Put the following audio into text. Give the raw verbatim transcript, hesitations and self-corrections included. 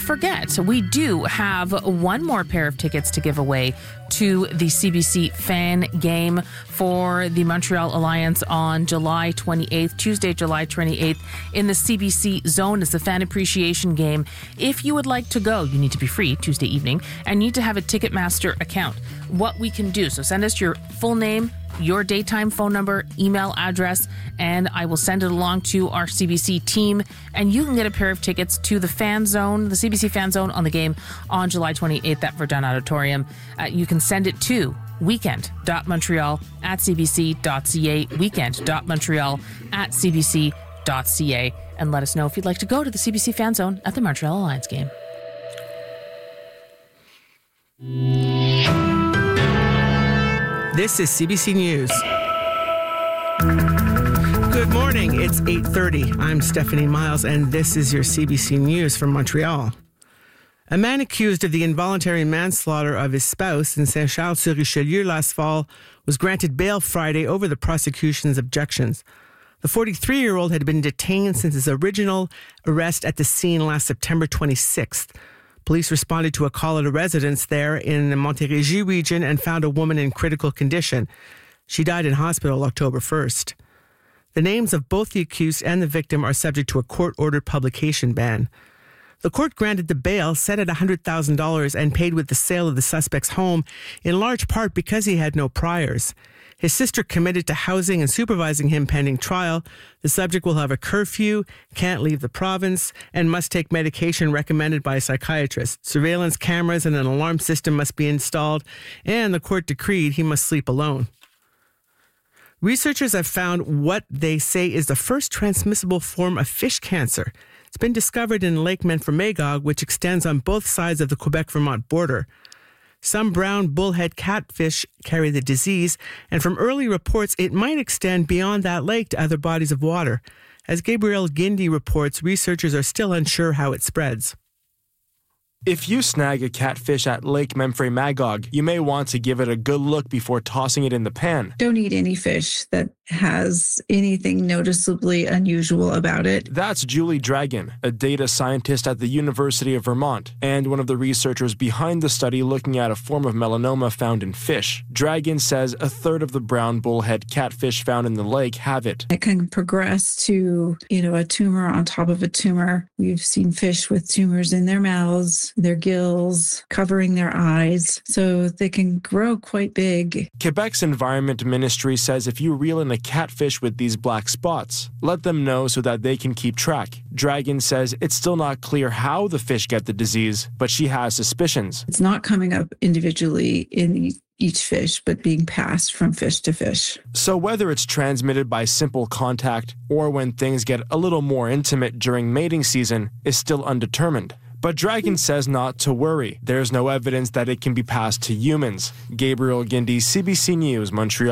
forget, we do have one more pair of tickets to give away to the C B C fan game for the Montreal Alliance on July twenty-eighth, Tuesday, July twenty-eighth, in the C B C Zone. It's the fan appreciation game. If you would like to go, you need to be free Tuesday evening and need to have a Ticketmaster account. What we can do, so send us your full name, your daytime phone number, email address, and I will send it along to our C B C team, and you can get a pair of tickets to the Fan Zone, the C B C Fan Zone on the game on July twenty-eighth at Verdun Auditorium. Uh, you can send it to weekend.montreal at cbc.ca, weekend.montreal at cbc.ca, and let us know if you'd like to go to the C B C Fan Zone at the Montreal Alliance game. This is C B C News. Good morning. It's eight thirty. I'm Stephanie Miles, and this is your C B C News from Montreal. A man accused of the involuntary manslaughter of his spouse in Saint-Charles-sur-Richelieu last fall was granted bail Friday over the prosecution's objections. The forty-three-year-old had been detained since his original arrest at the scene last September twenty-sixth. Police responded to a call at a residence there in the Montérégie region and found a woman in critical condition. She died in hospital October first. The names of both the accused and the victim are subject to a court-ordered publication ban. The court granted the bail set at one hundred thousand dollars and paid with the sale of the suspect's home, in large part because he had no priors. His sister committed to housing and supervising him pending trial. The subject will have a curfew, can't leave the province, and must take medication recommended by a psychiatrist. Surveillance cameras and an alarm system must be installed, and the court decreed he must sleep alone. Researchers have found what they say is the first transmissible form of fish cancer. It's been discovered in Lake Memphremagog, which extends on both sides of the Quebec-Vermont border. Some brown bullhead catfish carry the disease, and from early reports, it might extend beyond that lake to other bodies of water. As Gabriel Guindy reports, researchers are still unsure how it spreads. If you snag a catfish at Lake Memphremagog, you may want to give it a good look before tossing it in the pan. Don't eat any fish that has anything noticeably unusual about it. That's Julie Dragon, a data scientist at the University of Vermont, and one of the researchers behind the study looking at a form of melanoma found in fish. Dragon says a third of the brown bullhead catfish found in the lake have it. It can progress to, you know, a tumor on top of a tumor. We've seen fish with tumors in their mouths, their gills, covering their eyes, so they can grow quite big. Quebec's Environment Ministry says if you reel in a catfish with these black spots, let them know so that they can keep track. Dragon says it's still not clear how the fish get the disease, but she has suspicions. It's not coming up individually in each fish, but being passed from fish to fish. So whether it's transmitted by simple contact or when things get a little more intimate during mating season is still undetermined. But Dragon says not to worry. There's no evidence that it can be passed to humans. Gabriel Guindy, C B C News, Montreal.